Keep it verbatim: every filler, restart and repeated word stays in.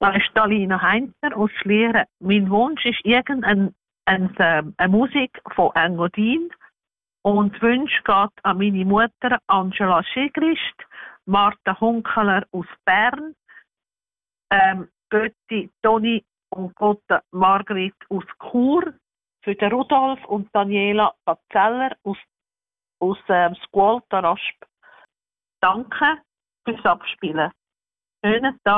Das ist Alina Heinzner aus Schlieren. Mein Wunsch ist irgendeine eine, eine Musik von Engodin. Und der Wunsch geht an meine Mutter Angela Schigrist, Martha Hunkeler aus Bern, ähm, Götti Toni und Gotte Margrit aus Chur, für den Rudolf und Daniela Pazeller aus, aus ähm, Squalta Rasp. Danke fürs Abspielen. Schönen Tag.